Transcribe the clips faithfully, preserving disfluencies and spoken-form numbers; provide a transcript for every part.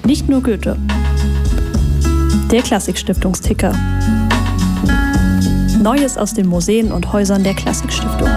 Nicht nur Goethe. Der Klassikstiftungsticker. Neues aus den Museen und Häusern der Klassikstiftung.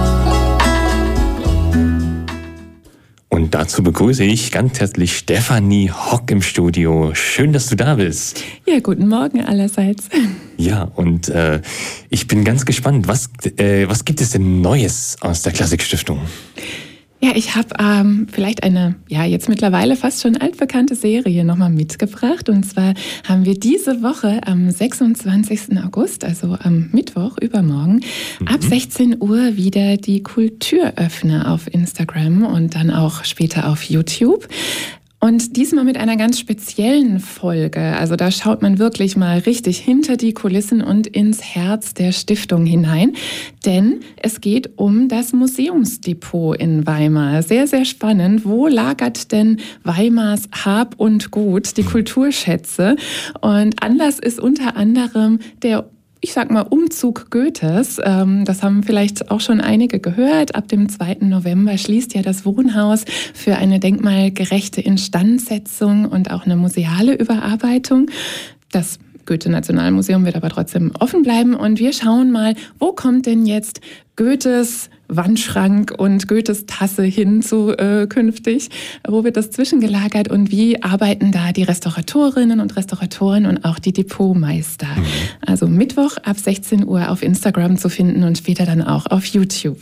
Und dazu begrüße ich ganz herzlich Stefanie Hock im Studio. Schön, dass du da bist. Ja, guten Morgen allerseits. Ja, und äh, ich bin ganz gespannt. Was, äh, was gibt es denn Neues aus der Klassikstiftung? Ja, ich habe ähm, vielleicht eine, ja jetzt mittlerweile fast schon altbekannte Serie nochmal mitgebracht. Und zwar haben wir diese Woche am sechsundzwanzigsten August, also am Mittwoch, übermorgen, mhm. ab sechzehn Uhr wieder die Kulturöffner auf Instagram und dann auch später auf YouTube. Und diesmal mit einer ganz speziellen Folge. Also da schaut man wirklich mal richtig hinter die Kulissen und ins Herz der Stiftung hinein. Denn es geht um das Museumsdepot in Weimar. Sehr, sehr spannend. Wo lagert denn Weimars Hab und Gut, die Kulturschätze? Und Anlass ist unter anderem der Ich sag mal Umzug Goethes. Das haben vielleicht auch schon einige gehört. Ab dem zweiten November schließt ja das Wohnhaus für eine denkmalgerechte Instandsetzung und auch eine museale Überarbeitung. Das Goethe-Nationalmuseum wird aber trotzdem offen bleiben. Und wir schauen mal, wo kommt denn jetzt Goethes Wandschrank und Goethes Tasse hin zu äh, künftig? Wo wird das zwischengelagert und wie arbeiten da die Restauratorinnen und Restauratoren und auch die Depotmeister? Mhm. Also Mittwoch ab sechzehn Uhr auf Instagram zu finden und später dann auch auf YouTube.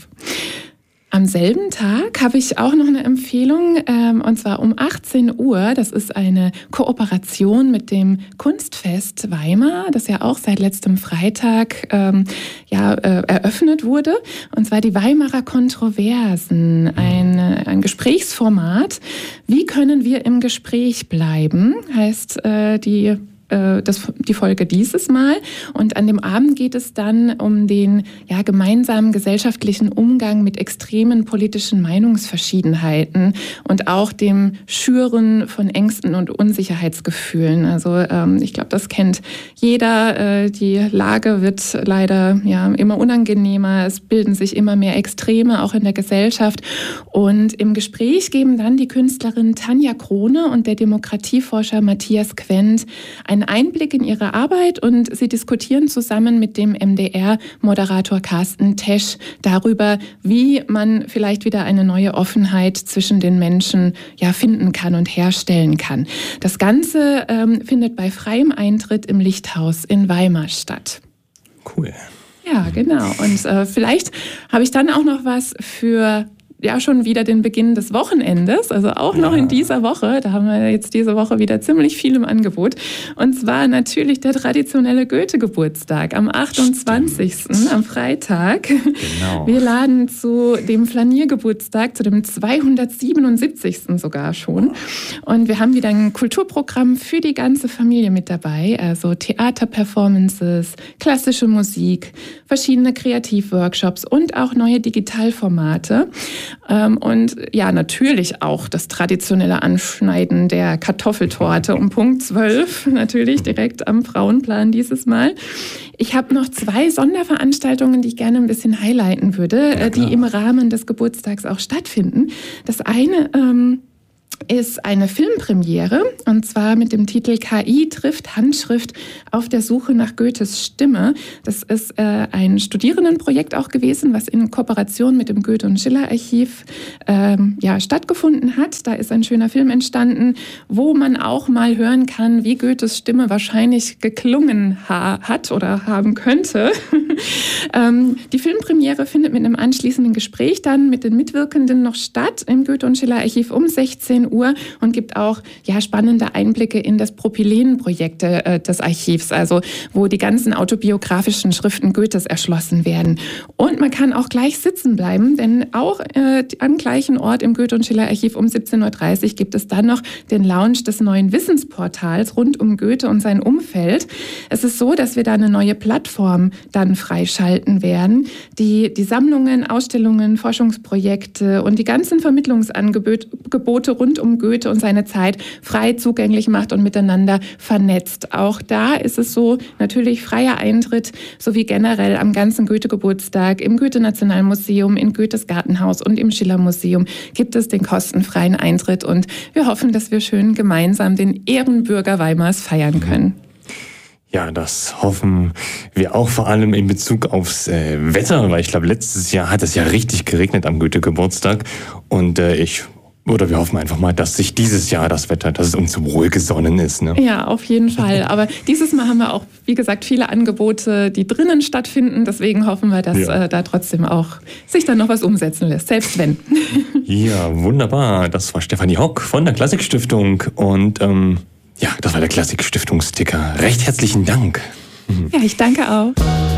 Am selben Tag habe ich auch noch eine Empfehlung, ähm, und zwar um achtzehn Uhr. Das ist eine Kooperation mit dem Kunstfest Weimar, das ja auch seit letztem Freitag ähm, ja, äh, eröffnet wurde. Und zwar die Weimarer Kontroversen, ein, ein Gesprächsformat. Wie können wir im Gespräch bleiben, heißt äh, die Das, die Folge dieses Mal. Und an dem Abend geht es dann um den ja, gemeinsamen gesellschaftlichen Umgang mit extremen politischen Meinungsverschiedenheiten und auch dem Schüren von Ängsten und Unsicherheitsgefühlen. Also ähm, ich glaube, das kennt jeder. Äh, die Lage wird leider ja, immer unangenehmer. Es bilden sich immer mehr Extreme, auch in der Gesellschaft. Und im Gespräch geben dann die Künstlerin Tanja Krone und der Demokratieforscher Matthias Quent ein Einblick in ihre Arbeit und sie diskutieren zusammen mit dem M D R-Moderator Carsten Tesch darüber, wie man vielleicht wieder eine neue Offenheit zwischen den Menschen ja, finden kann und herstellen kann. Das Ganze ähm, findet bei freiem Eintritt im Lichthaus in Weimar statt. Cool. Ja, genau. Und äh, vielleicht habe ich dann auch noch was für ja schon wieder den Beginn des Wochenendes, also auch noch ja. in dieser Woche. Da haben wir jetzt diese Woche wieder ziemlich viel im Angebot. Und zwar natürlich der traditionelle Goethe-Geburtstag am achtundzwanzigsten Stimmt. am Freitag. Genau. Wir laden zu dem Flaniergeburtstag, zu dem zweihundertsiebenundsiebzigsten sogar schon. Und wir haben wieder ein Kulturprogramm für die ganze Familie mit dabei. Also Theaterperformances, klassische Musik, verschiedene Kreativworkshops und auch neue Digitalformate. Und ja, natürlich auch das traditionelle Anschneiden der Kartoffeltorte um Punkt zwölf, natürlich direkt am Frauenplan dieses Mal. Ich habe noch zwei Sonderveranstaltungen, die ich gerne ein bisschen highlighten würde, ja, die im Rahmen des Geburtstags auch stattfinden. Das eine ähm, ist eine Filmpremiere, und zwar mit dem Titel K I trifft Handschrift auf der Suche nach Goethes Stimme. Das ist äh, ein Studierendenprojekt auch gewesen, was in Kooperation mit dem Goethe- und Schiller-Archiv ähm, ja, stattgefunden hat. Da ist ein schöner Film entstanden, wo man auch mal hören kann, wie Goethes Stimme wahrscheinlich geklungen ha- hat oder haben könnte. ähm, die Filmpremiere findet mit einem anschließenden Gespräch dann mit den Mitwirkenden noch statt im Goethe- und Schiller-Archiv um sechzehn Uhr und gibt auch ja, spannende Einblicke in das Propyläen-Projekt äh, des Archivs, also wo die ganzen autobiografischen Schriften Goethes erschlossen werden. Und man kann auch gleich sitzen bleiben, denn auch äh, am gleichen Ort im Goethe- und Schiller-Archiv um siebzehn Uhr dreißig gibt es dann noch den Launch des neuen Wissensportals rund um Goethe und sein Umfeld. Es ist so, dass wir da eine neue Plattform dann freischalten werden, die die Sammlungen, Ausstellungen, Forschungsprojekte und die ganzen Vermittlungsangebote rund rund um Goethe und seine Zeit frei zugänglich macht und miteinander vernetzt. Auch da ist es so, natürlich freier Eintritt, sowie generell am ganzen Goethe-Geburtstag im Goethe-Nationalmuseum, in Goethes Gartenhaus und im Schiller-Museum gibt es den kostenfreien Eintritt und wir hoffen, dass wir schön gemeinsam den Ehrenbürger Weimars feiern können. Ja, das hoffen wir auch, vor allem in Bezug aufs äh, Wetter, weil ich glaube, letztes Jahr hat es ja richtig geregnet am Goethe-Geburtstag und äh, ich oder wir hoffen einfach mal, dass sich dieses Jahr das Wetter, dass es uns wohlgesonnen ist. Ne? Ja, auf jeden Fall. Aber dieses Mal haben wir auch, wie gesagt, viele Angebote, die drinnen stattfinden. Deswegen hoffen wir, dass ja. äh, da trotzdem auch sich dann noch was umsetzen lässt, selbst wenn. Ja, wunderbar. Das war Stefanie Hock von der Klassikstiftung und ähm, ja, das war der Klassiksstiftungsticker. Recht herzlichen Dank. Ja, ich danke auch.